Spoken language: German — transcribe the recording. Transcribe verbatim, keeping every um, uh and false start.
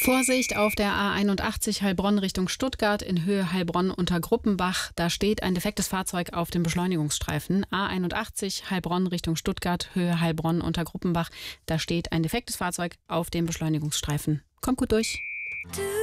Vorsicht auf der A einundachtzig Heilbronn Richtung Stuttgart in Höhe Heilbronn unter Gruppenbach. Da steht ein defektes Fahrzeug auf dem Beschleunigungsstreifen. A einundachtzig Heilbronn Richtung Stuttgart, Höhe Heilbronn unter Gruppenbach. Da steht ein defektes Fahrzeug auf dem Beschleunigungsstreifen. Kommt gut durch.